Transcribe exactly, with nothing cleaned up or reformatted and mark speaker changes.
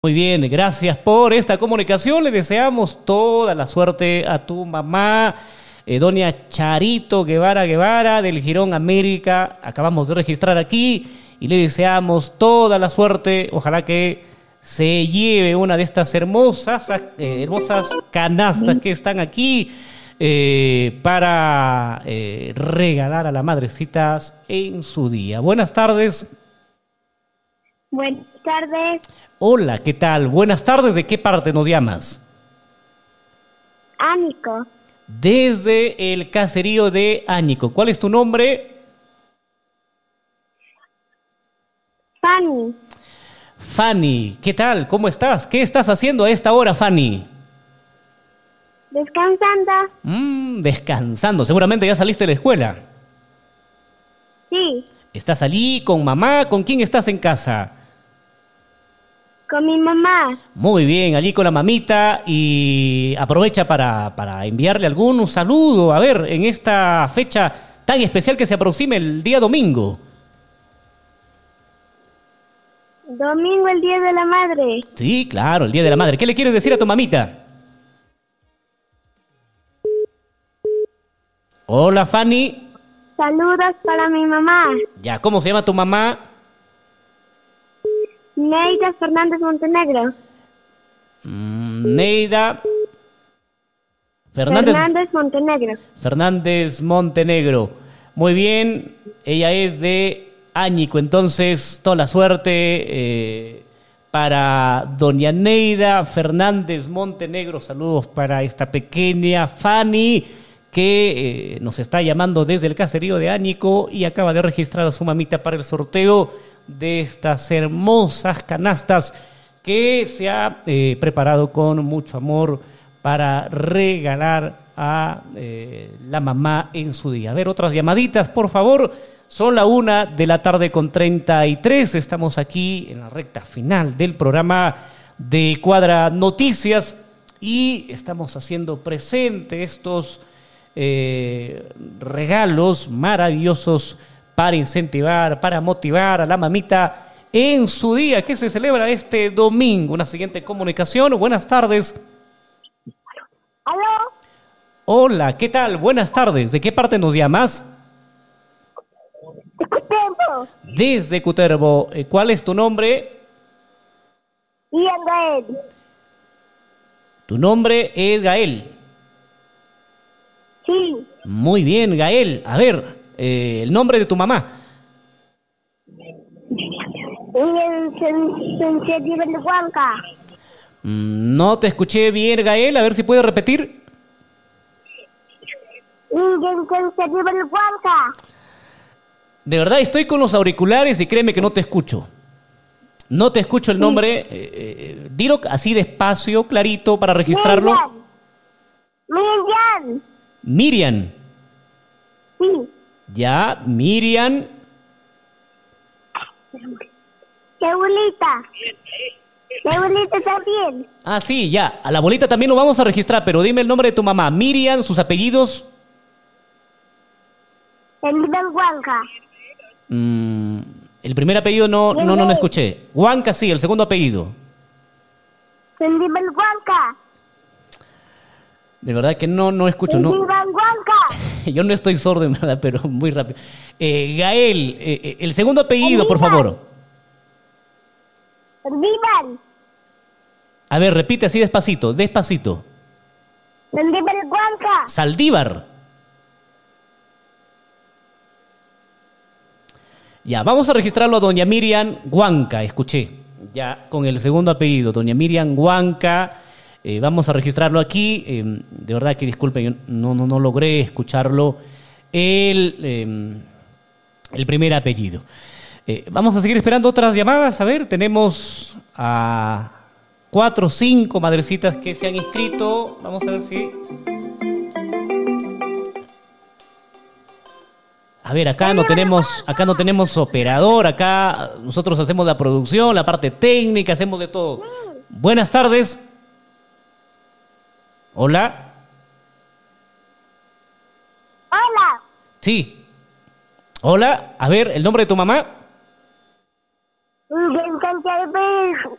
Speaker 1: Muy bien, gracias por esta comunicación. Le deseamos toda la suerte a tu mamá, eh, doña Charito Guevara Guevara, del Girón América. Acabamos de registrar aquí y le deseamos toda la suerte. Ojalá que se lleve una de estas hermosas, eh, hermosas canastas que están aquí eh, para eh, regalar a las madrecitas en su día. Buenas tardes.
Speaker 2: Buenas tardes.
Speaker 1: Hola, ¿qué tal? Buenas tardes, ¿de qué parte nos llamas?
Speaker 2: Ánico.
Speaker 1: Desde el caserío de Áñico. ¿Cuál es tu nombre?
Speaker 2: Fanny.
Speaker 1: Fanny, ¿qué tal? ¿Cómo estás? ¿Qué estás haciendo a esta hora, Fanny?
Speaker 2: Descansando.
Speaker 1: Mm, descansando. Seguramente ya saliste de la escuela.
Speaker 2: Sí.
Speaker 1: ¿Estás allí con mamá? ¿Con quién estás en casa?
Speaker 2: Con mi mamá.
Speaker 1: Muy bien, allí con la mamita, y aprovecha para, para enviarle algún saludo, a ver, en esta fecha tan especial que se aproxima el día domingo.
Speaker 2: Domingo, el Día de la Madre.
Speaker 1: Sí, claro, el Día de la Madre. ¿Qué le quieres decir a tu mamita? Hola, Fanny.
Speaker 2: Saludos para mi mamá.
Speaker 1: Ya, ¿cómo se llama tu mamá?
Speaker 2: Neida Fernández Montenegro.
Speaker 1: Mm, Neida Fernández.
Speaker 2: Fernández Montenegro.
Speaker 1: Fernández Montenegro. Muy bien, ella es de Áñico, entonces toda la suerte eh, para doña Neida Fernández Montenegro. Saludos para esta pequeña Fanny que eh, nos está llamando desde el caserío de Áñico y acaba de registrar a su mamita para el sorteo de estas hermosas canastas que se ha eh, preparado con mucho amor para regalar a eh, la mamá en su día. A ver, otras llamaditas, por favor. Son la una de la tarde con treinta y tres. Estamos aquí en la recta final del programa de Cuadra Noticias y estamos haciendo presente estos eh, regalos maravillosos para incentivar, para motivar a la mamita en su día que se celebra este domingo. Una siguiente comunicación. Buenas tardes.
Speaker 2: ¿Aló?
Speaker 1: Hola, ¿qué tal? Buenas tardes. ¿De qué parte nos llamas?
Speaker 2: ¿De qué tiempo?
Speaker 1: Desde Cutervo. Eh, ¿Cuál es tu nombre?
Speaker 2: Ian Gael.
Speaker 1: Tu nombre es Gael.
Speaker 2: Sí.
Speaker 1: Muy bien, Gael. A ver, eh, el nombre de tu mamá.
Speaker 2: Ian Sensible Huanca.
Speaker 1: Mm, no te escuché bien, Gael. A ver si puedes repetir.
Speaker 2: Ian Sensible Huanca.
Speaker 1: De verdad, estoy con los auriculares y créeme que no te escucho. No te escucho el nombre. Eh, eh, dilo así despacio, clarito, para registrarlo.
Speaker 2: Miriam.
Speaker 1: Miriam.
Speaker 2: Sí.
Speaker 1: Ya, Miriam.
Speaker 2: ¿Qué abuelita? ¿Qué abuelita también?
Speaker 1: Ah, sí, ya. A la abuelita también lo vamos a registrar, pero dime el nombre de tu mamá. Miriam, sus apellidos.
Speaker 2: El del Huanca.
Speaker 1: Mm, el primer apellido no, no, no, no escuché. Huanca, sí, el segundo apellido.
Speaker 2: El del Huanca.
Speaker 1: De verdad que no, no escucho,
Speaker 2: El
Speaker 1: no.
Speaker 2: del Huanca.
Speaker 1: Yo no estoy sordo, en verdad, pero muy rápido. Eh, Gael, eh, eh, el segundo apellido, por favor.
Speaker 2: Vivan.
Speaker 1: A ver, repite así despacito, despacito.
Speaker 2: El del Huanca.
Speaker 1: Saldívar. Ya, vamos a registrarlo a doña Miriam Huanca, escuché. Ya, con el segundo apellido, doña Miriam Huanca. Eh, vamos a registrarlo aquí. Eh, de verdad que disculpen, yo no, no, no logré escucharlo. El, eh, el primer apellido. Eh, vamos a seguir esperando otras llamadas. A ver, tenemos a cuatro o cinco madrecitas que se han inscrito. Vamos a ver si... A ver, acá no tenemos, acá no tenemos operador, acá nosotros hacemos la producción, la parte técnica, hacemos de todo. Buenas tardes. Hola.
Speaker 2: Hola.
Speaker 1: Sí. Hola. A ver, ¿el nombre de tu mamá?